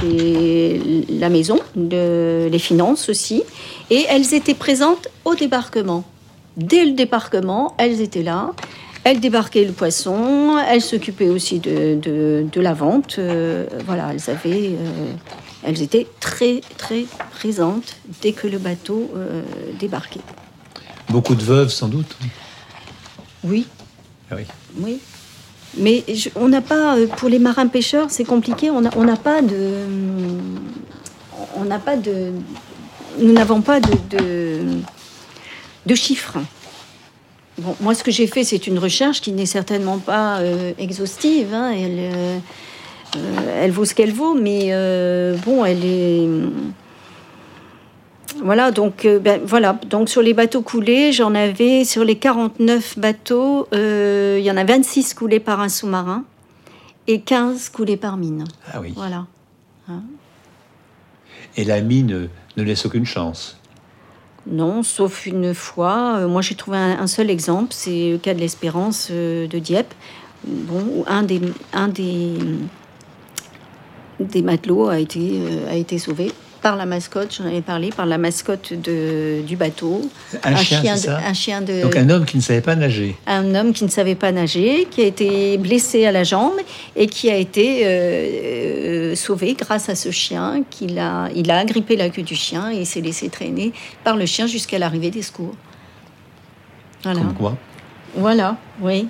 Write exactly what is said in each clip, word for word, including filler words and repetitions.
les, la maison, de, les finances aussi, et elles étaient présentes au débarquement. Dès le débarquement, elles étaient là. Elles débarquaient le poisson, elles s'occupaient aussi de, de, de la vente. Euh, voilà, elles avaient, euh, elles étaient très très présentes dès que le bateau euh, débarquait. Beaucoup de veuves, sans doute. Oui. Ah oui. Oui. Mais je, on n'a pas, pour les marins pêcheurs, c'est compliqué. On n'a on n'a pas de, on n'a pas de, nous n'avons pas de, de, de chiffres. Bon, moi, ce que j'ai fait, c'est une recherche qui n'est certainement pas euh, exhaustive. Hein. Elle, euh, euh, elle vaut ce qu'elle vaut, mais euh, bon, elle est. Voilà, donc, euh, ben, voilà. Donc, sur les bateaux coulés, j'en avais, sur les quarante-neuf bateaux, euh, il y en a vingt-six coulés par un sous-marin et quinze coulés par mine. Ah oui. Voilà. Hein. Et la mine ne laisse aucune chance. Non, sauf une fois. Euh, moi, j'ai trouvé un, un seul exemple, c'est le cas de l'Espérance euh, de Dieppe, bon, où un des, un des, des matelots a été, euh, a été sauvé par la mascotte, j'en avais parlé, par la mascotte de, du bateau. Un, un chien, chien c'est de, ça un chien de... Donc un homme qui ne savait pas nager. Un homme qui ne savait pas nager, qui a été blessé à la jambe et qui a été euh, euh, sauvé grâce à ce chien. Qu'il a, il a agrippé la queue du chien et s'est laissé traîner par le chien jusqu'à l'arrivée des secours. Voilà. Comme quoi ? Voilà, oui.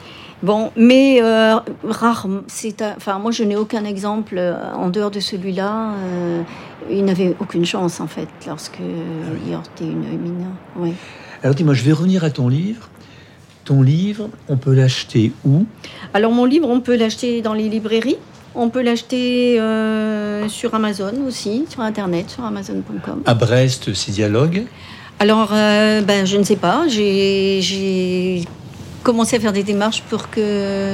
Bon, mais euh, rare. C'est, enfin, moi, je n'ai aucun exemple euh, en dehors de celui-là. Euh, il n'avait aucune chance, en fait, lorsque ah oui. il heurtait une mine. Oui. Alors, dis-moi, je vais revenir à ton livre. Ton livre, on peut l'acheter où ? Alors, mon livre, on peut l'acheter dans les librairies. On peut l'acheter euh, sur Amazon aussi, sur Internet, sur amazon point com. À Brest, c'est Dialogue ? Alors, euh, ben, je ne sais pas. J'ai... j'ai... commencer à faire des démarches pour que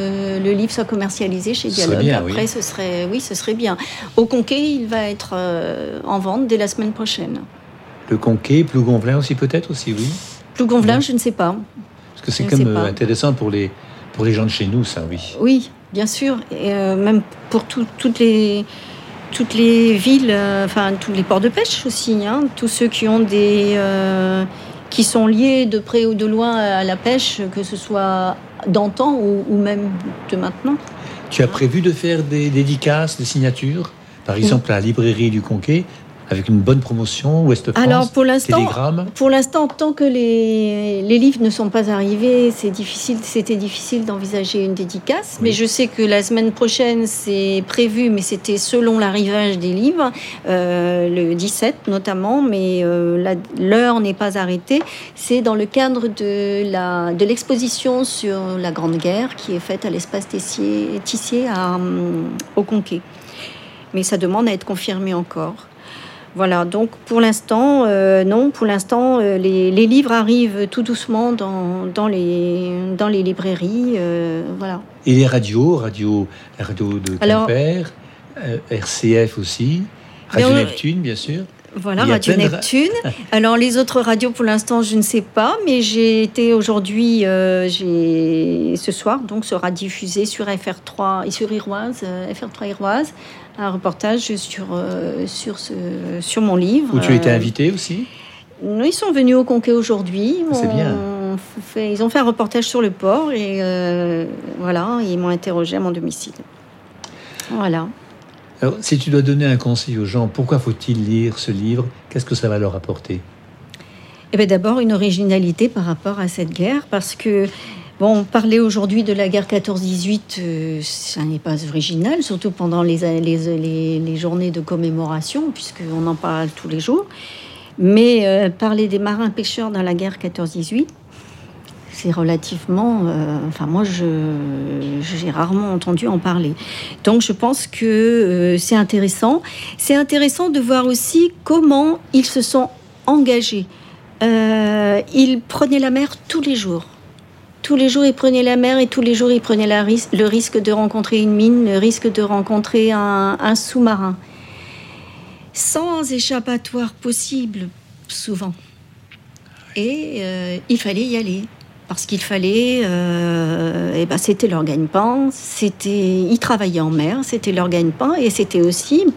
le livre soit commercialisé chez Dialogue. Bien, Après, oui. ce serait, oui, ce serait bien. Au Conquet, il va être euh, en vente dès la semaine prochaine. Le Conquet, Plougonvelin aussi peut-être aussi, oui. Plougonvelin, oui. Je ne sais pas. Parce que c'est je comme intéressant pour les pour les gens de chez nous, ça, oui. Oui, bien sûr. Et euh, même pour tout, toutes les toutes les villes, euh, enfin tous les ports de pêche aussi, hein, tous ceux qui ont des euh, qui sont liés de près ou de loin à la pêche, que ce soit d'antan ou, ou même de maintenant. Tu as prévu de faire des dédicaces, des signatures, par exemple à la librairie du Conquet, avec une bonne promotion, Ouest France, Alors pour l'instant, Télégramme. Pour l'instant, tant que les, les livres ne sont pas arrivés, c'est difficile, c'était difficile d'envisager une dédicace. Oui. Mais je sais que la semaine prochaine, c'est prévu, mais c'était selon l'arrivage des livres, euh, le dix-sept notamment, mais euh, la, l'heure n'est pas arrêtée. C'est dans le cadre de, la, de l'exposition sur la Grande Guerre qui est faite à l'espace Tissier, Tissier à, au Conquet. Mais ça demande à être confirmé encore. Voilà, donc pour l'instant, euh, non, pour l'instant, euh, les, les livres arrivent tout doucement dans, dans, les, dans les librairies, euh, voilà. Et les radios, radio, la radio de Quimper, euh, R C F aussi, Radio Neptune, bien sûr. Voilà, Radio Neptune. Ra- Alors, les autres radios, pour l'instant, je ne sais pas, mais j'ai été aujourd'hui, euh, j'ai, ce soir, donc, sera diffusé sur F R trois et sur Iroise, euh, F R trois Iroise, un reportage sur, euh, sur, ce, sur mon livre. Où tu as été invité aussi ? Ils sont venus au Conquet aujourd'hui. C'est bien. Fait, ils ont fait un reportage sur le port et euh, voilà, ils m'ont interrogé à mon domicile. Voilà. Alors, si tu dois donner un conseil aux gens, pourquoi faut-il lire ce livre ? Qu'est-ce que ça va leur apporter ? Eh bien, d'abord, une originalité par rapport à cette guerre, parce que, bon, parler aujourd'hui de la guerre quatorze dix-huit, euh, ça n'est pas original, surtout pendant les, les, les, les journées de commémoration, puisqu'on en parle tous les jours. Mais euh, parler des marins-pêcheurs dans la guerre quatorze dix-huit, c'est relativement... Euh, enfin, moi, je, j'ai rarement entendu en parler. Donc, je pense que euh, c'est intéressant. C'est intéressant de voir aussi comment ils se sont engagés. Euh, ils prenaient la mer tous les jours. Tous les jours, ils prenaient la mer et tous les jours, ils prenaient la ris- le risque de rencontrer une mine, le risque de rencontrer un, un sous-marin. Sans échappatoire possible, souvent. Et euh, il fallait y aller. Parce qu'il fallait, euh, et ben c'était leur gagne-pain, c'était, ils travaillaient en mer, c'était leur gagne-pain, et c'était aussi